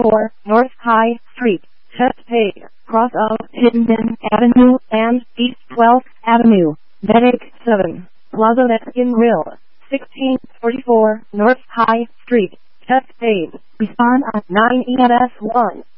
44 North High Street, Chesapeake, cross of Chittenden Avenue and East 12th Avenue, Medic 7, Plaza Mexican Grill, 1644 North High Street, Chesapeake. Respond at 9 EMS 1.